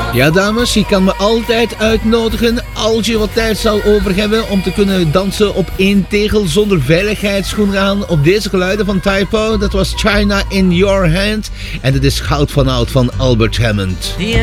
Ja, dames, je kan me altijd uitnodigen als je wat tijd zal over hebben om te kunnen dansen op één tegel zonder veiligheidsschoenen aan op deze geluiden van Typo. Dat was China in Your Hand en dit is Goud van Oud van Albert Hammond.